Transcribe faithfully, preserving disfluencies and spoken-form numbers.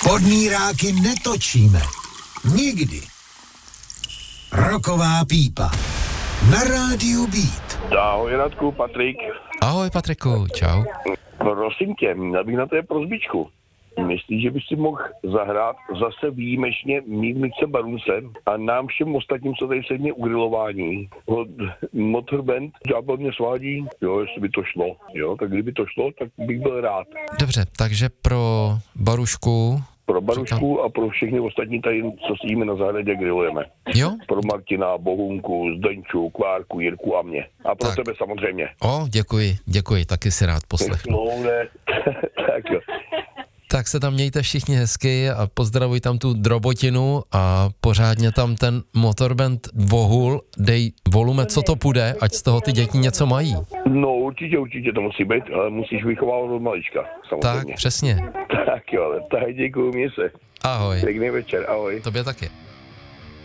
Podmíráky netočíme. Nikdy. Roková pípa. Na rádiu Beat. Ahoj Radku, Patrik. Ahoj Patriku, čau. Prosím tě, měl bych na té prozbičku. Myslíš, že bys si mohl zahrát zase výjimečně mít Mixe Barunce a nám všem ostatním, co tady sedí u grilování, od Motorband, Ďábel mě svádí, jo, jestli by to šlo, jo, tak kdyby to šlo, tak bych byl rád. Dobře, takže pro Barušku... Pro Barušku a pro všechny ostatní tady, co sedíme na zahradě, grillujeme. Jo? Pro Martina, Bohunku, Zdenču, Kvárku, Jirku a mě. A pro tak. tebe samozřejmě. O, děkuji, děkuji, taky si rád poslechnu. No, ne. Tak jo. Tak se tam mějte všichni hezky a pozdravuj tam tu drobotinu a pořádně tam ten Motorband vohul, dej volume, co to půjde, ať z toho ty děti něco mají. No určitě, určitě to musí být, ale musíš vychovávat od malička, samozřejmě. Tak, přesně. Tak jo, ale tak děkuju, mě se. Ahoj. Pěkný večer, ahoj. Tobě taky.